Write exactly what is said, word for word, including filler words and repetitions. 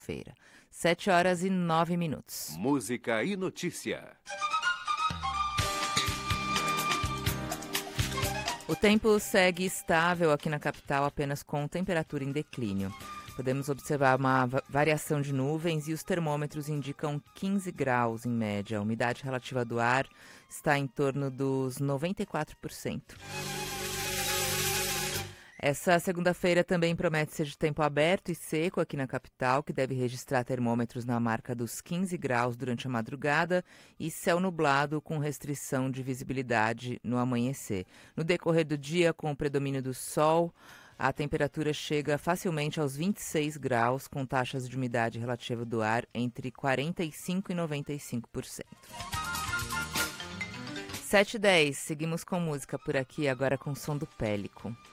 Feira. Sete horas e nove minutos. Música e notícia. O tempo segue estável aqui na capital, apenas com temperatura em declínio. Podemos observar uma variação de nuvens e os termômetros indicam quinze graus em média. A umidade relativa do ar está em torno dos noventa e quatro por cento. Essa segunda-feira também promete ser de tempo aberto e seco aqui na capital, que deve registrar termômetros na marca dos quinze graus durante a madrugada e céu nublado com restrição de visibilidade no amanhecer. No decorrer do dia, com o predomínio do sol, a temperatura chega facilmente aos vinte e seis graus, com taxas de umidade relativa do ar entre quarenta e cinco por cento e noventa e cinco por cento. sete e dez, seguimos com música por aqui, agora com som do Pélico.